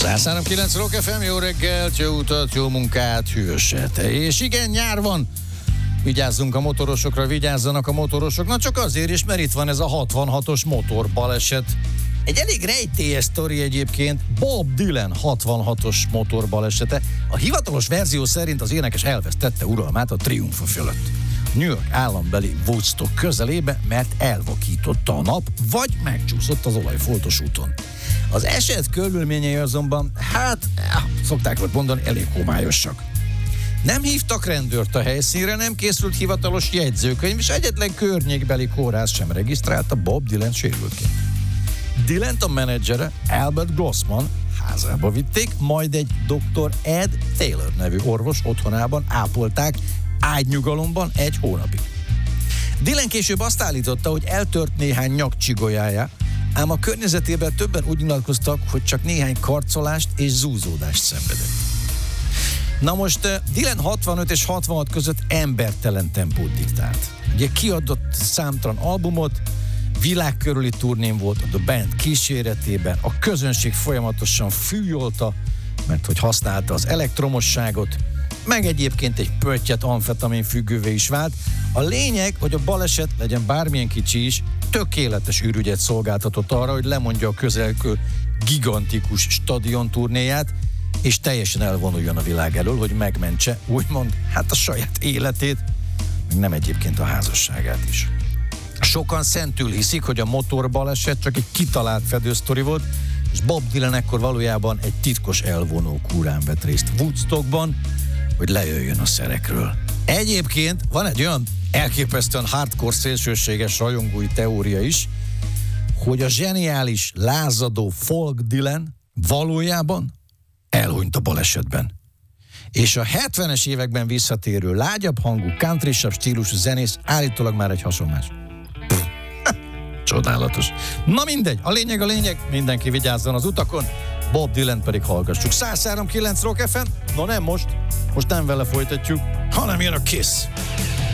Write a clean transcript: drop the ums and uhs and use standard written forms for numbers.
103.9 Rock FM, jó reggelt, jó utat, jó munkát, hűvöset. És igen, nyár van. Vigyázzunk a motorosokra, vigyázzanak a motorosok. Na csak azért is, mert itt van ez a 66-os motorbaleset. Egy elég rejtélyes sztori egyébként, Bob Dylan 66-os motorbalesete. A hivatalos verzió szerint az énekes elvesztette uralmát a triumfa fölött. New York állambeli Woodstock közelébe, mert elvakította a nap, vagy megcsúszott az olajfoltos úton. Az eset körülményei azonban, szokták volt mondani, elég homályosak. Nem hívtak rendőrt a helyszínre, nem készült hivatalos jegyzőkönyv, és egyetlen környékbeli kórház sem regisztrálta Bob Dylan sérültként. Dylant a menedzsere, Albert Grossman házába vitték, majd egy Dr. Ed Taylor nevű orvos otthonában ápolták ágynyugalomban 1 hónapig. Dylan később azt állította, hogy eltört néhány nyakcsigolyája, ám a környezetében többen úgy nyilatkoztak, hogy csak néhány karcolást és zúzódást szenvedett. Na most Dylan 65 és 66 között embertelen tempót diktált. Ugye kiadott számtalan albumot, világkörüli turnén volt a The Band kíséretében, a közönség folyamatosan fűjolta, mert hogy használta az elektromosságot, meg egyébként egy pöttyet amfetamin függővé is vált. A lényeg, hogy a baleset, legyen bármilyen kicsi is, tökéletes ürügyet szolgáltatott arra, hogy lemondja a közelgő gigantikus stadion turnéját, és teljesen elvonuljon a világ elől, hogy megmentse, úgymond, a saját életét, meg nem egyébként a házasságát is. Sokan szentül hiszik, hogy a motorbaleset csak egy kitalált fedősztori volt, és Bob Dylan ekkor valójában egy titkos elvonó kúrán vett részt Woodstockban, hogy lejöjjön a szerekről. Egyébként van egy olyan elképesztően hardcore szélsőséges rajongói teória is, hogy a zseniális, lázadó folk Dylan valójában elhunyt a balesetben. És a 70-es években visszatérő, lágyabb hangú, country-sabb stílusú zenész állítólag már egy hasonlás. Csodálatos. Na mindegy, a lényeg, mindenki vigyázzon az utakon, Bob Dylan pedig hallgassuk. 103.9 Rock FM, no nem most nem vele folytatjuk, hanem jön a Kiss.